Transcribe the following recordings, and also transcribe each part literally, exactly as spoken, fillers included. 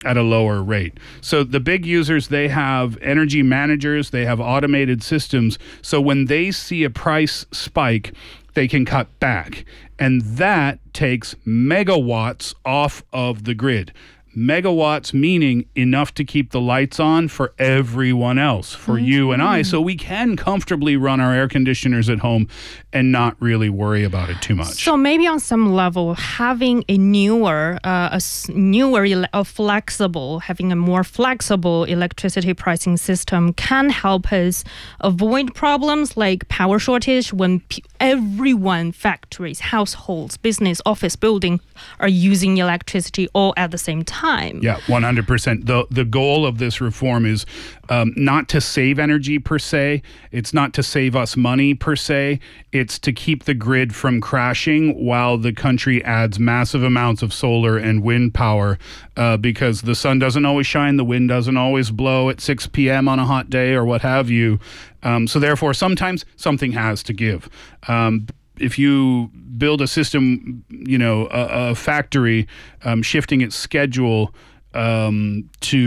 at a lower rate. So the big users, they have energy managers, they have automated systems. So when they see a price spike, they can cut back. And that takes megawatts off of the grid. Megawatts meaning enough to keep the lights on for everyone else, for mm-hmm. you and I, so we can comfortably run our air conditioners at home and not really worry about it too much. So maybe on some level, having a newer, uh, a s- newer, ele- a flexible, having a more flexible electricity pricing system can help us avoid problems like power shortage when p- everyone, factories, households, business, office, building are using electricity all at the same time. Yeah, one hundred percent. The the goal of this reform is um, not to save energy per se. It's not to save us money per se. It's to keep the grid from crashing while the country adds massive amounts of solar and wind power uh, because the sun doesn't always shine, the wind doesn't always blow at six p.m. on a hot day or what have you. Um, so therefore, sometimes something has to give. Um, If you build a system, you know, a, a factory um, shifting its schedule um,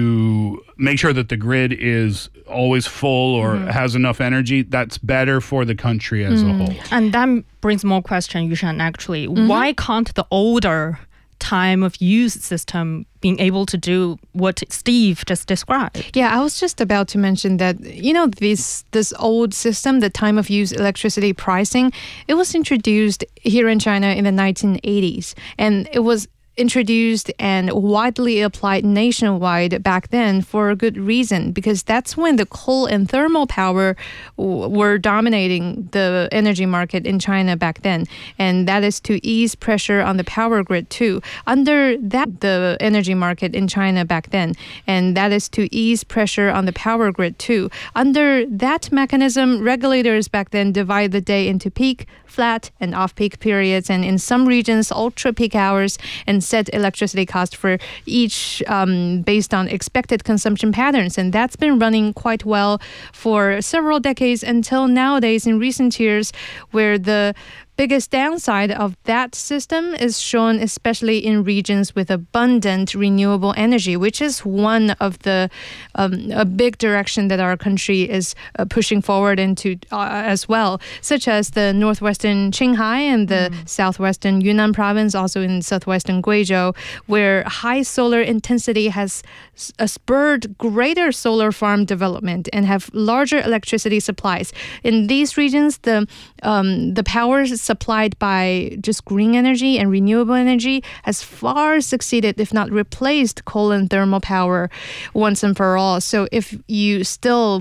to make sure that the grid is always full or mm. has enough energy, that's better for the country as mm. a whole. And that brings more question, Yushan, actually. Mm-hmm. Why can't the older time of use system being able to do what Steve just described? Yeah, I was just about to mention that, you know, this this old system, the time of use electricity pricing, it was introduced here in China in the nineteen eighties. And it was introduced and widely applied nationwide back then for a good reason, because that's when the coal and thermal power w- were dominating the energy market in China back then. And that is to ease pressure on the power grid too. Under that, the energy market in China back then, and that is to ease pressure on the power grid too. Under that mechanism, regulators back then divide the day into peak, flat, and off-peak periods, and in some regions, ultra-peak hours, and set electricity cost for each um, based on expected consumption patterns. And that's been running quite well for several decades until nowadays in recent years, where the biggest downside of that system is shown especially in regions with abundant renewable energy, which is one of the um, a big direction that our country is uh, pushing forward into uh, as well, such as the northwestern Qinghai and the mm. southwestern Yunnan province, also in southwestern Guizhou, where high solar intensity has uh, spurred greater solar farm development and have larger electricity supplies. In these regions, the um, the power supplied by just green energy and renewable energy has far succeeded, if not replaced, coal and thermal power once and for all. So if you still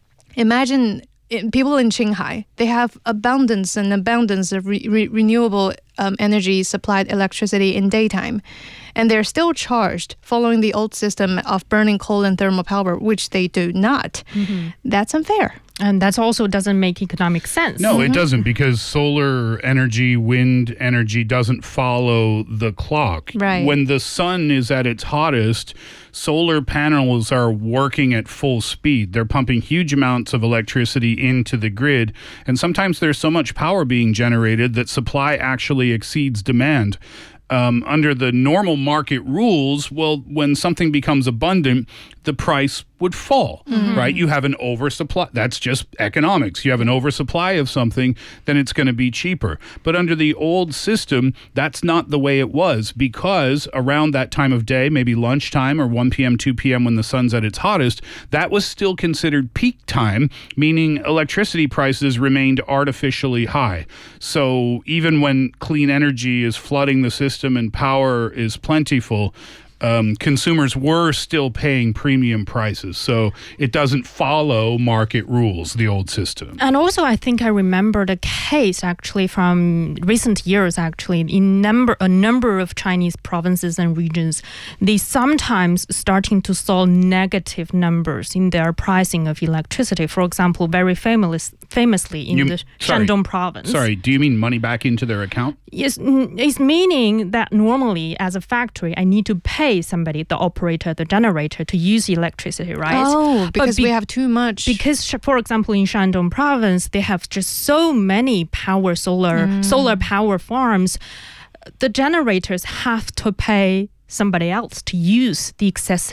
imagine people in Qinghai, they have abundance and abundance of re- re- renewable um, energy supplied electricity in daytime. And they're still charged following the old system of burning coal and thermal power, which they do not. Mm-hmm. That's unfair. And that also doesn't make economic sense. No, mm-hmm. it doesn't, because solar energy, wind energy doesn't follow the clock. Right. When the sun is at its hottest, solar panels are working at full speed. They're pumping huge amounts of electricity into the grid. And sometimes there's so much power being generated that supply actually exceeds demand. Um, under the normal market rules, well, when something becomes abundant, the price would fall, mm-hmm. right? You have an oversupply. That's just economics. You have an oversupply of something, then it's going to be cheaper. But under the old system, that's not the way it was, because around that time of day, maybe lunchtime or one p.m., two p.m. when the sun's at its hottest, that was still considered peak time, meaning electricity prices remained artificially high. So even when clean energy is flooding the system and power is plentiful, Um, consumers were still paying premium prices. So it doesn't follow market rules, the old system. And also, I think I remember the case actually from recent years, actually, in number a number of Chinese provinces and regions, they sometimes starting to saw negative numbers in their pricing of electricity. For example, very famous, famously in you, the sorry, Shandong province. Sorry, do you mean money back into their account? Yes, it's meaning that normally as a factory, I need to pay somebody, the operator, the generator, to use electricity, right? Oh, because be- we have too much. Because, for example, in Shandong province, they have just so many power solar mm. solar power farms. The generators have to pay somebody else to use the excessive